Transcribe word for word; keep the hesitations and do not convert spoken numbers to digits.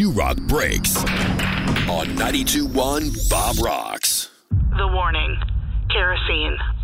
New Rock breaks on ninety-two point one Bob Rocks. The warning, kerosene,